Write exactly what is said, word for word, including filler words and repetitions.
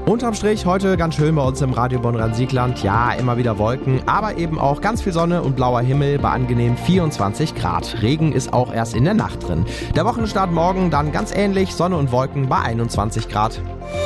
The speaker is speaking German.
Unterm Strich heute ganz schön bei uns im Radio Bonn-Rhein-Siegland. Ja, immer wieder Wolken, aber eben auch ganz viel Sonne und blauer Himmel bei angenehm vierundzwanzig Grad. Regen ist auch erst in der Nacht drin. Der Wochenstart morgen dann ganz ähnlich, Sonne und Wolken bei einundzwanzig Grad.